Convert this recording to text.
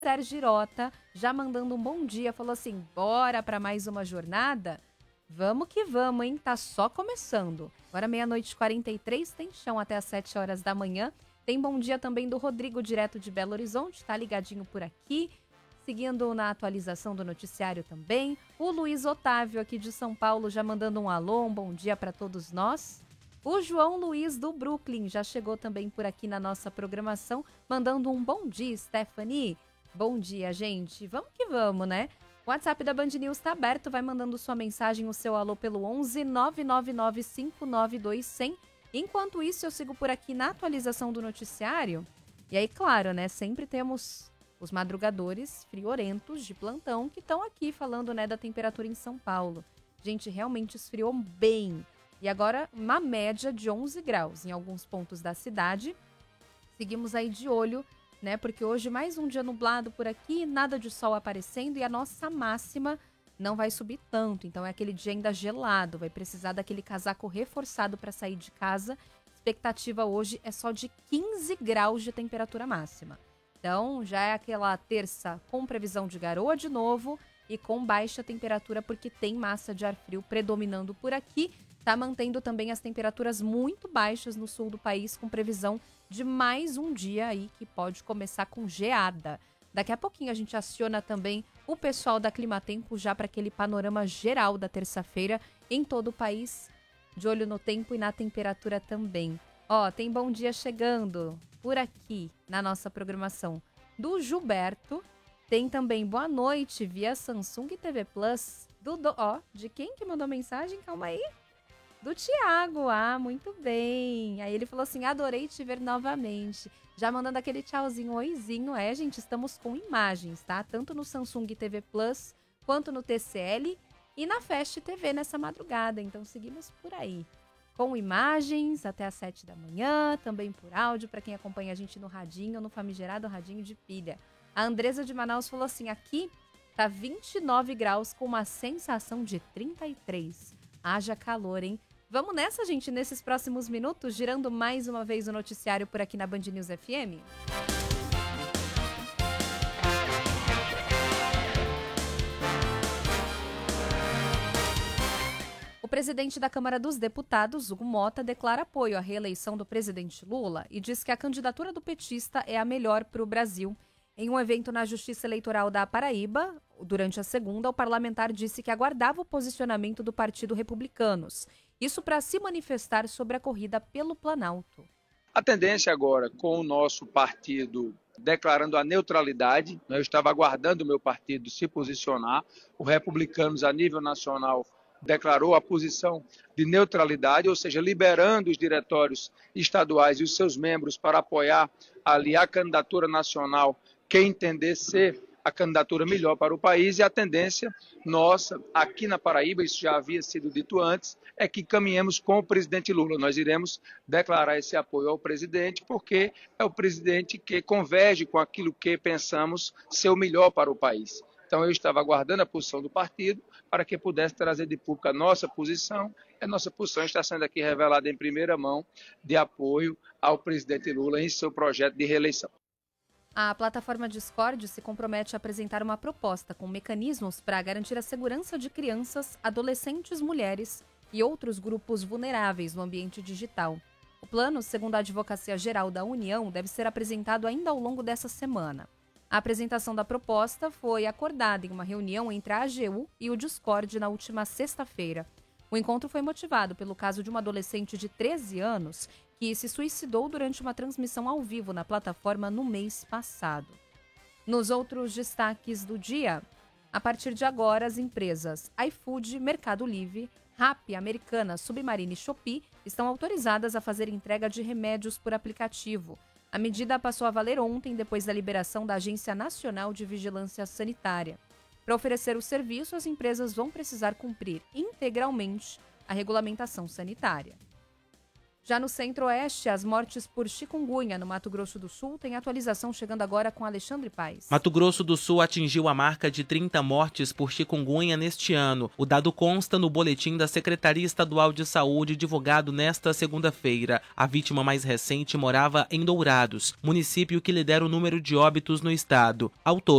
Sérgio Girota, já mandando um bom dia, falou assim, bora para mais uma jornada? Vamos que vamos, hein? Tá só começando. Agora 00:43, tem chão até às 7 horas da manhã. Tem bom dia também do Rodrigo, direto de Belo Horizonte, tá ligadinho por aqui. Seguindo na atualização do noticiário também. O Luiz Otávio, aqui de São Paulo, já mandando um alô, um bom dia para todos nós. O João Luiz, do Brooklyn, já chegou também por aqui na nossa programação, mandando um bom dia, Stephanie. Bom dia, gente. Vamos que vamos, né? O WhatsApp da Band News está aberto, vai mandando sua mensagem, o seu alô pelo 11 999 592 100. Enquanto isso, eu sigo por aqui na atualização do noticiário. E aí, claro, né, sempre temos os madrugadores friorentos de plantão que estão aqui falando, né, da temperatura em São Paulo. Gente, realmente esfriou bem. E agora, uma média de 11 graus em alguns pontos da cidade. Seguimos aí de olho, né, porque hoje mais um dia nublado por aqui, nada de sol aparecendo e a nossa máxima não vai subir tanto. Então é aquele dia ainda gelado, vai precisar daquele casaco reforçado para sair de casa. Expectativa hoje é só de 15 graus de temperatura máxima. Então, já é aquela terça com previsão de garoa de novo e com baixa temperatura, porque tem massa de ar frio predominando por aqui. Está mantendo também as temperaturas muito baixas no sul do país, com previsão de mais um dia aí que pode começar com geada. Daqui a pouquinho a gente aciona também o pessoal da Climatempo já para aquele panorama geral da terça-feira em todo o país, de olho no tempo e na temperatura também. Ó, tem bom dia chegando por aqui na nossa programação do Gilberto. Tem também boa noite via Samsung TV Plus. De quem que mandou mensagem? Calma aí. Do Tiago. Ah, muito bem. Aí ele falou assim, adorei te ver novamente. Já mandando aquele tchauzinho, oizinho. É, gente, estamos com imagens, tá? Tanto no Samsung TV Plus, quanto no TCL e na Fast TV nessa madrugada. Então seguimos por aí. Com imagens até às 7 da manhã, também por áudio, para quem acompanha a gente no radinho, no famigerado radinho de pilha. A Andresa de Manaus falou assim, aqui tá 29 graus com uma sensação de 33. Haja calor, hein? Vamos nessa, gente, nesses próximos minutos, girando mais uma vez o noticiário por aqui na Band News FM? O presidente da Câmara dos Deputados, Hugo Mota, declara apoio à reeleição do presidente Lula e diz que a candidatura do petista é a melhor para o Brasil. Em um evento na Justiça Eleitoral da Paraíba, durante a segunda, o parlamentar disse que aguardava o posicionamento do Partido Republicanos. Isso para se manifestar sobre a corrida pelo Planalto. A tendência agora, com o nosso partido declarando a neutralidade, eu estava aguardando o meu partido se posicionar, o Republicanos a nível nacional declarou a posição de neutralidade, ou seja, liberando os diretórios estaduais e os seus membros para apoiar ali a candidatura nacional que entender ser a candidatura melhor para o país, e a tendência nossa aqui na Paraíba, isso já havia sido dito antes, é que caminhemos com o presidente Lula. Nós iremos declarar esse apoio ao presidente, porque é o presidente que converge com aquilo que pensamos ser o melhor para o país. Então eu estava aguardando a posição do partido para que pudesse trazer de público a nossa posição. A nossa posição está sendo aqui revelada em primeira mão de apoio ao presidente Lula em seu projeto de reeleição. A plataforma Discord se compromete a apresentar uma proposta com mecanismos para garantir a segurança de crianças, adolescentes, mulheres e outros grupos vulneráveis no ambiente digital. O plano, segundo a Advocacia Geral da União, deve ser apresentado ainda ao longo dessa semana. A apresentação da proposta foi acordada em uma reunião entre a AGU e o Discord na última sexta-feira. O encontro foi motivado pelo caso de uma adolescente de 13 anos que se suicidou durante uma transmissão ao vivo na plataforma no mês passado. Nos outros destaques do dia, a partir de agora, as empresas iFood, Mercado Livre, Rappi, Americana, Submarine e Shopee estão autorizadas a fazer entrega de remédios por aplicativo. A medida passou a valer ontem, depois da liberação da Agência Nacional de Vigilância Sanitária. Para oferecer o serviço, as empresas vão precisar cumprir integralmente a regulamentação sanitária. Já no Centro-Oeste, as mortes por chikungunya no Mato Grosso do Sul tem atualização chegando agora com Alexandre Paes. Mato Grosso do Sul atingiu a marca de 30 mortes por chikungunya neste ano. O dado consta no boletim da Secretaria Estadual de Saúde divulgado nesta segunda-feira. A vítima mais recente morava em Dourados, município que lidera o número de óbitos no estado. Ao todo,